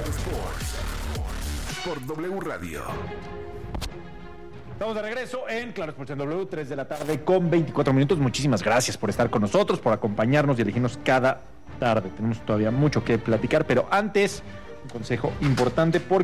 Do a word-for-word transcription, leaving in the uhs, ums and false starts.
Claro Sports por W Radio. Estamos de regreso en Claro Sports en W, tres de la tarde con veinticuatro minutos. Muchísimas gracias por estar con nosotros, por acompañarnos y elegirnos cada tarde. Tenemos todavía mucho que platicar, pero antes, un consejo importante porque